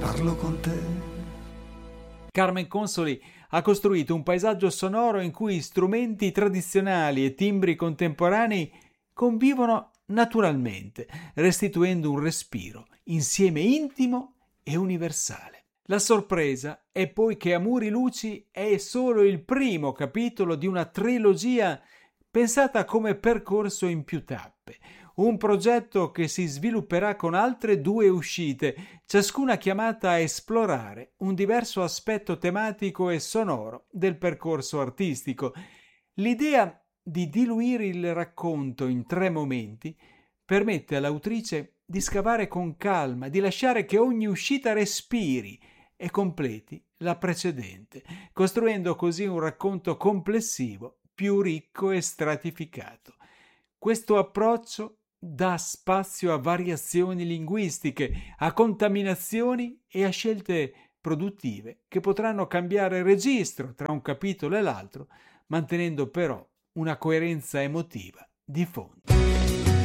parlo con te. Carmen Consoli ha costruito un paesaggio sonoro in cui strumenti tradizionali e timbri contemporanei convivono naturalmente, restituendo un respiro insieme intimo e universale. La sorpresa è poi che Amuri Luci è solo il primo capitolo di una trilogia pensata come percorso in più tappe, un progetto che si svilupperà con altre 2 uscite, ciascuna chiamata a esplorare un diverso aspetto tematico e sonoro del percorso artistico. L'idea di diluire il racconto in 3 momenti permette all'autrice di scavare con calma, di lasciare che ogni uscita respiri e completi la precedente, costruendo così un racconto complessivo più ricco e stratificato. Questo approccio dà spazio a variazioni linguistiche, a contaminazioni e a scelte produttive che potranno cambiare registro tra un capitolo e l'altro, mantenendo però una coerenza emotiva di fondo.